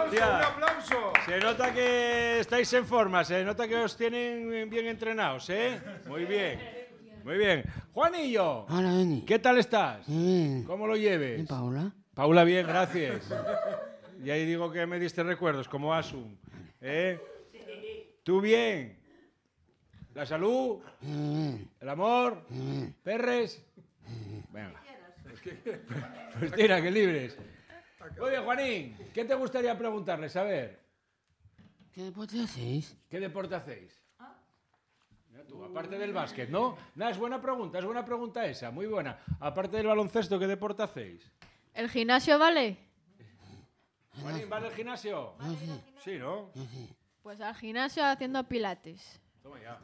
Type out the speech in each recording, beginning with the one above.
Un aplauso. Se nota que estáis en forma, se nota que os tienen bien entrenados, ¿eh? Muy bien. Muy bien. Juanillo. Hola, Benny. ¿Qué tal estás? Bien. ¿Cómo lo lleves? ¿Y Paula? Paula, bien, gracias. Y ahí digo que me diste recuerdos, como Asun. ¿Eh? ¿Tú bien? ¿La salud? ¿El amor? ¿Perres? Venga. Pues tira, que libres. Muy bien, Juanín, ¿qué te gustaría preguntarles? A ver. ¿Qué deporte hacéis? ¿Qué deporte hacéis? Mira tú, aparte del básquet, ¿no? Nada, es buena pregunta esa, muy buena. Aparte del baloncesto, ¿qué deporte hacéis? ¿El gimnasio vale? Juanín, ¿vas al gimnasio? Sí, ¿no? Pues al gimnasio haciendo pilates. Toma ya.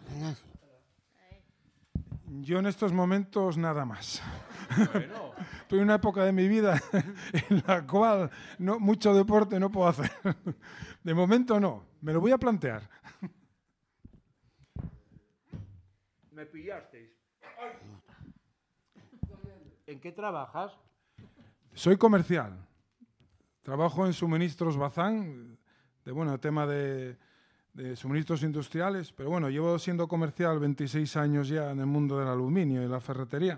Yo en estos momentos nada más. Bueno. Estoy en una época de mi vida en la cual mucho deporte no puedo hacer. De momento no, me lo voy a plantear. Me pillasteis. ¿En qué trabajas? Soy comercial. Trabajo en suministros Bazán, tema de suministros industriales, pero bueno, llevo siendo comercial 26 años ya en el mundo del aluminio y la ferretería.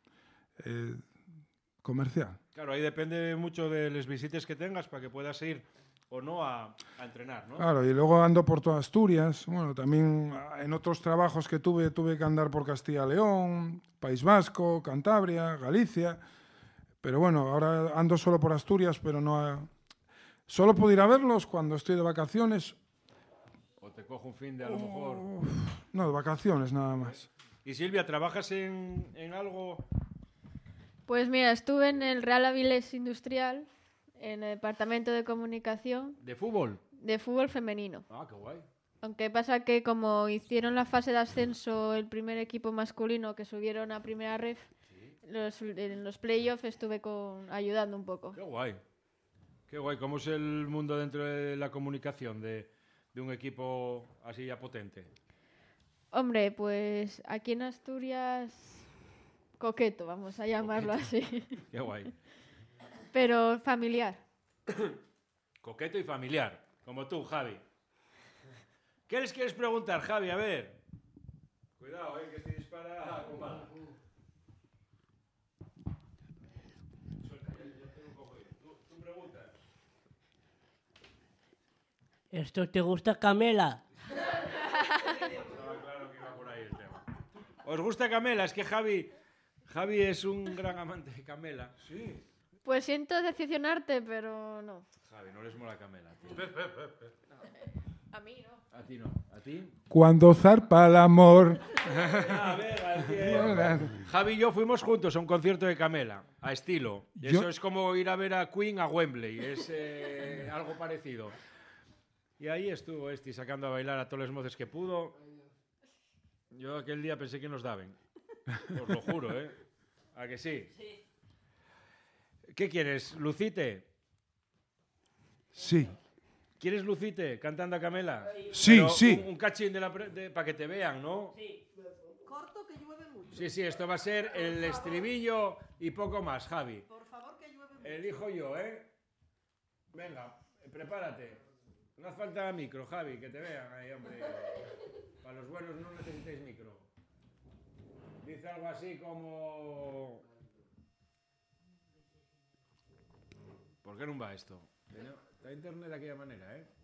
Comercial. Claro, ahí depende mucho de las visitas que tengas para que puedas ir o no a entrenar, ¿no? Claro, y luego ando por toda Asturias. Bueno, también en otros trabajos que tuve que andar por Castilla y León, País Vasco, Cantabria, Galicia. Pero bueno, ahora ando solo por Asturias, pero no... Solo puedo ir a verlos cuando estoy de vacaciones. O te cojo un fin de a lo mejor. No, de vacaciones nada más. Y Silvia, ¿trabajas en algo? Pues mira, estuve en el Real Avilés Industrial, en el departamento de comunicación. ¿De fútbol? De fútbol femenino. Ah, qué guay. Aunque pasa que como hicieron la fase de ascenso el primer equipo masculino que subieron a primera ref, en los playoffs estuve ayudando un poco. Qué guay. Qué guay. ¿Cómo es el mundo dentro de la comunicación de un equipo así ya potente? Hombre, pues aquí en Asturias, coqueto, vamos a llamarlo así. Qué guay. Pero familiar. Coqueto y familiar, como tú, Javi. ¿Qué les quieres preguntar, Javi? A ver. Cuidado, que este dispara con bala. ¿Tú preguntas? ¿Esto te gusta, Camela? Estaba claro que iba por ahí el tema. ¿Os gusta Camela? Es que Javi es un gran amante de Camela. Sí. Pues siento decepcionarte, pero no. Javi, no les mola Camela, tío. A mí no. A ti no. ¿A ti? Cuando zarpa el amor. A ver, tío. Javi y yo fuimos juntos a un concierto de Camela, a estilo. Eso es como ir a ver a Queen a Wembley. Es algo parecido. Y ahí estuvo sacando a bailar a todos los mozos que pudo. Yo aquel día pensé que nos daban. Os lo juro, ¿eh? ¿A que sí? Sí. ¿Qué quieres? ¿Lucite? Sí. ¿Quieres Lucite cantando a Camela? Sí, pero sí. Un cachín para que te vean, ¿no? Sí. Corto que llueve mucho. Sí, esto va a ser el estribillo y poco más, Javi. Por favor, que llueve mucho. Elijo yo, ¿eh? Venga, prepárate. No hace falta micro, Javi, que te vean ahí, hombre. Para los buenos no necesitáis micro. Dice algo así como... ¿Por qué no va esto? Está internet de aquella manera, ¿eh?